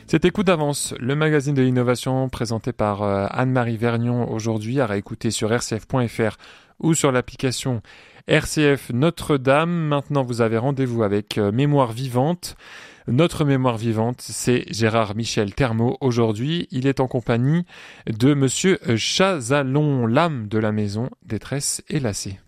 C'était Coup d'avance, le magazine de l'innovation présenté par Anne-Marie Vergnon aujourd'hui, à réécouter sur rcf.fr ou sur l'application RCF Notre-Dame. Maintenant, vous avez rendez-vous avec Mémoire vivante. Notre mémoire vivante, c'est Gérard Michel Thermeau. Aujourd'hui, il est en compagnie de Monsieur Chazalon, l'âme de la maison, détresse et lacet.